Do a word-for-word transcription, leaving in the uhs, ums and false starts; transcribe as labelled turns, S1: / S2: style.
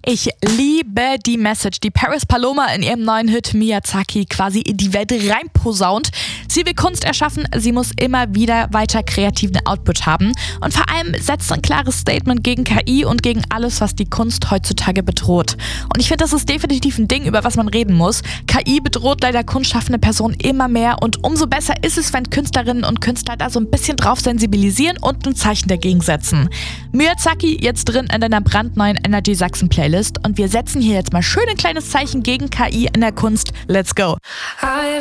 S1: Ich liebe die Message, die Paris Paloma in ihrem neuen Hit Miyazaki quasi in die Welt reinposaunt. Sie will Kunst erschaffen, sie muss immer wieder weiter kreativen Output haben. Und vor allem setzt ein klares Statement gegen K I und gegen alles, was die Kunst heutzutage bedroht. Und ich finde, das ist definitiv ein Ding, über was man reden muss. K I bedroht leider kunstschaffende Personen immer mehr und umso besser ist es, wenn Künstlerinnen und Künstler da so ein bisschen drauf sensibilisieren und ein Zeichen dagegen setzen. Miyazaki jetzt drin in deiner brandneuen Energy Sachsen Playlist und wir setzen hier jetzt mal schön ein kleines Zeichen gegen K I in der Kunst. Let's go!